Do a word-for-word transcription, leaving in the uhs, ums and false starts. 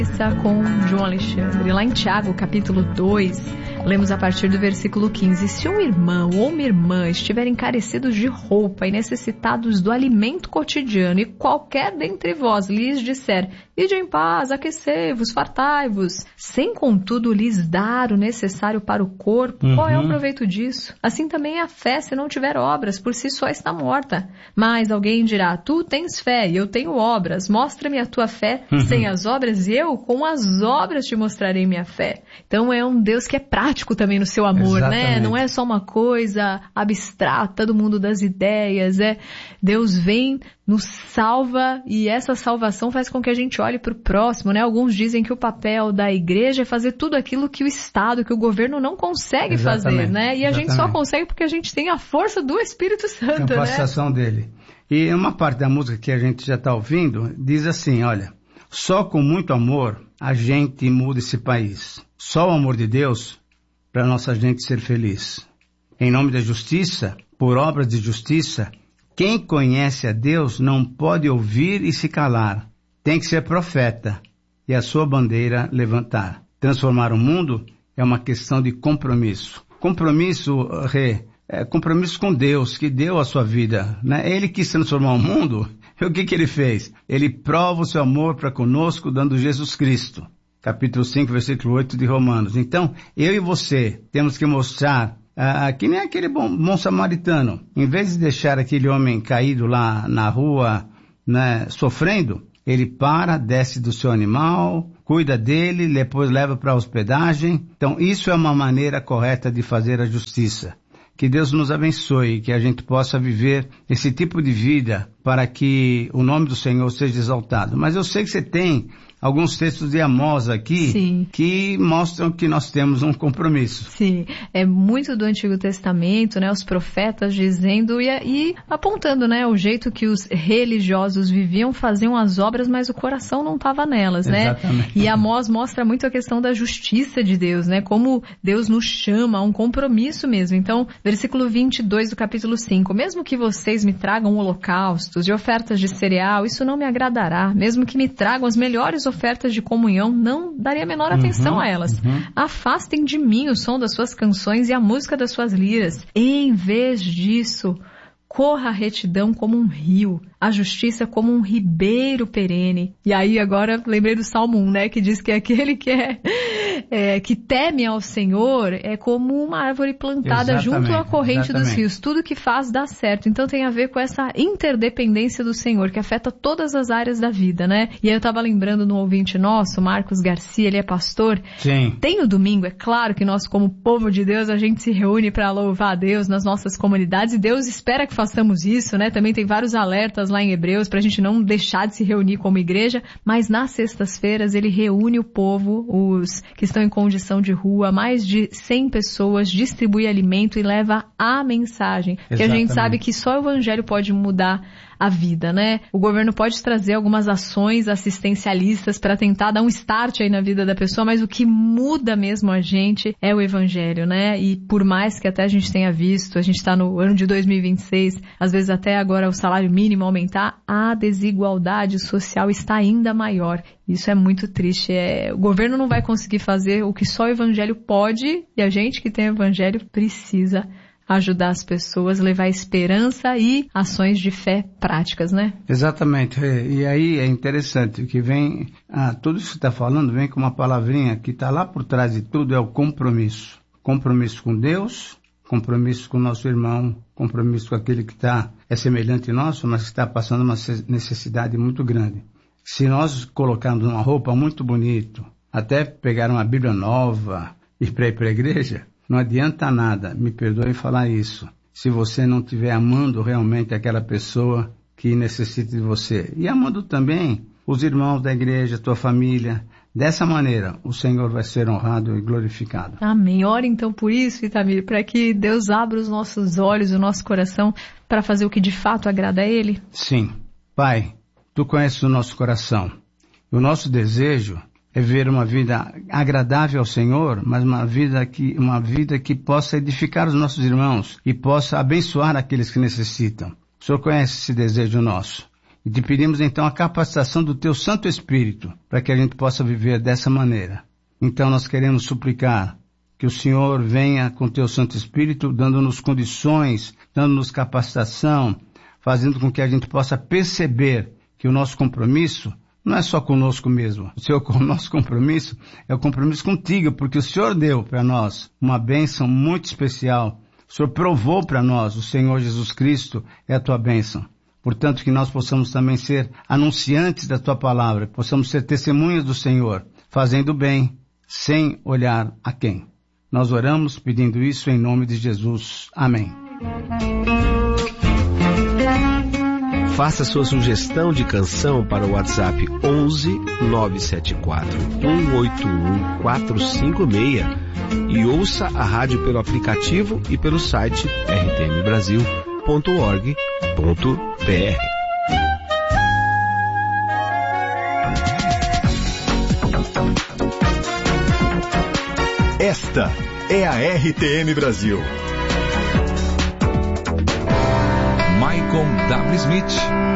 Com João Alexandre, lá em Tiago, capítulo dois, lemos a partir do versículo quinze: se um irmão ou uma irmã estiverem carecidos de roupa e necessitados do alimento cotidiano, e qualquer dentre vós lhes disser: ide em paz, aquecei-vos, fartai-vos, sem contudo lhes dar o necessário para o corpo, uhum. qual é o proveito disso? Assim também a fé, se não tiver obras, por si só está morta. Mas alguém dirá: tu tens fé e eu tenho obras, mostra-me a tua fé uhum. sem as obras, e eu com as obras te mostrarei minha fé. Então é um Deus que é prático também no seu amor, Exatamente. Né? Não é só uma coisa abstrata do mundo das ideias. É Deus vem, nos salva, e essa salvação faz com que a gente olhe para o próximo, né? Alguns dizem que o papel da igreja é fazer tudo aquilo que o Estado, que o governo não consegue Exatamente. Fazer, né? E a Exatamente. Gente só consegue porque a gente tem a força do Espírito Santo, né? A capacitação dele. E uma parte da música que a gente já está ouvindo diz assim, olha: só com muito amor a gente muda esse país. Só o amor de Deus para nossa gente ser feliz. Em nome da justiça, por obras de justiça, quem conhece a Deus não pode ouvir e se calar. Tem que ser profeta e a sua bandeira levantar. Transformar o mundo é uma questão de compromisso. Compromisso, Rê, é compromisso com Deus, que deu a sua vida, né? Ele quis transformar o mundo. E o que que ele fez? Ele prova o seu amor para conosco, dando Jesus Cristo. Capítulo cinco, versículo oito de Romanos. Então, eu e você temos que mostrar, ah, que nem aquele bom, bom samaritano. Em vez de deixar aquele homem caído lá na rua, né, sofrendo, ele para, desce do seu animal, cuida dele, depois leva para a hospedagem. Então, isso é uma maneira correta de fazer a justiça. Que Deus nos abençoe, que a gente possa viver esse tipo de vida para que o nome do Senhor seja exaltado. Mas eu sei que você tem alguns textos de Amós aqui Sim. que mostram que nós temos um compromisso. Sim, é muito do Antigo Testamento, né? Os profetas dizendo e, e apontando, né? O jeito que os religiosos viviam, faziam as obras, mas o coração não estava nelas, né? Exatamente. E Amós mostra muito a questão da justiça de Deus, né? Como Deus nos chama a um compromisso mesmo. Então, versículo vinte e dois do capítulo cinco: mesmo que vocês me tragam holocaustos e ofertas de cereal, isso não me agradará. Mesmo que me tragam as melhores ofertas de comunhão, não daria a menor atenção uhum, a elas. Uhum. Afastem de mim o som das suas canções e a música das suas liras. E, em vez disso, corra a retidão como um rio, a justiça como um ribeiro perene. E aí agora lembrei do Salmo um, né, que diz que aquele que é, é que teme ao Senhor é como uma árvore plantada exatamente, junto à corrente exatamente. Dos rios. Tudo que faz dá certo. Então tem a ver com essa interdependência do Senhor, que afeta todas as áreas da vida, né? E aí eu tava lembrando no ouvinte nosso, Marcos Garcia, ele é pastor. Sim. Tem o domingo, é claro que nós como povo de Deus, a gente se reúne para louvar a Deus nas nossas comunidades, e Deus espera que façamos isso, né? Também tem vários alertas lá em Hebreus para a gente não deixar de se reunir como igreja, mas nas sextas-feiras ele reúne o povo, os que estão em condição de rua, mais de cem pessoas, distribui alimento e leva a mensagem. Exatamente. Que a gente sabe que só o evangelho pode mudar a vida, né? O governo pode trazer algumas ações assistencialistas para tentar dar um start aí na vida da pessoa, mas o que muda mesmo a gente é o evangelho, né? E por mais que até a gente tenha visto, a gente está no ano de dois mil e vinte e seis, às vezes até agora o salário mínimo aumentar, a desigualdade social está ainda maior. Isso é muito triste. É, o governo não vai conseguir fazer o que só o evangelho pode, e a gente que tem o evangelho precisa ajudar as pessoas, levar esperança e ações de fé práticas, né? Exatamente. E aí é interessante que vem, ah, tudo isso que você está falando vem com uma palavrinha que está lá por trás de tudo, é o compromisso. Compromisso com Deus, compromisso com o nosso irmão, compromisso com aquele que está, é semelhante nosso, mas que está passando uma necessidade muito grande. Se nós colocarmos uma roupa muito bonita, até pegar uma Bíblia nova e ir para a igreja, não adianta nada, me perdoe falar isso, se você não estiver amando realmente aquela pessoa que necessita de você. E amando também os irmãos da igreja, a tua família. Dessa maneira, o Senhor vai ser honrado e glorificado. Amém. Ora então por isso, Itamir, para que Deus abra os nossos olhos, o nosso coração, para fazer o que de fato agrada a Ele. Sim. Pai, Tu conheces o nosso coração. O nosso desejo é ver uma vida agradável ao Senhor, mas uma vida que, uma vida que possa edificar os nossos irmãos e possa abençoar aqueles que necessitam. O Senhor conhece esse desejo nosso. E te pedimos então a capacitação do Teu Santo Espírito para que a gente possa viver dessa maneira. Então nós queremos suplicar que o Senhor venha com o Teu Santo Espírito, dando-nos condições, dando-nos capacitação, fazendo com que a gente possa perceber que o nosso compromisso não é só conosco mesmo. O seu, o nosso compromisso é o compromisso contigo, porque o Senhor deu para nós uma bênção muito especial. O Senhor provou para nós, o Senhor Jesus Cristo é a tua bênção. Portanto, que nós possamos também ser anunciantes da tua palavra, possamos ser testemunhas do Senhor, fazendo bem, sem olhar a quem. Nós oramos pedindo isso em nome de Jesus. Amém. Faça sua sugestão de canção para o WhatsApp onze nove sete quatro um oito um quatro cinco seis e ouça a rádio pelo aplicativo e pelo site r t m brasil ponto org ponto b r. Esta é a R T M Brasil. Michael W. Smith,